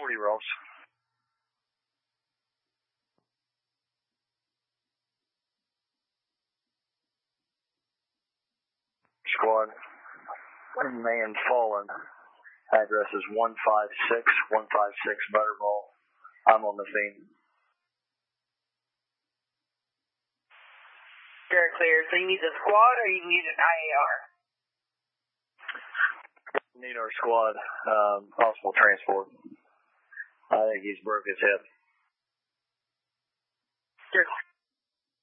40 rolls. Squad, man fallen. Address is 156 Butterball. I'm on the scene. Very clear. So you need the squad or you need an IAR? Need our squad. Possible transport. I think he's broke his hip. Sure.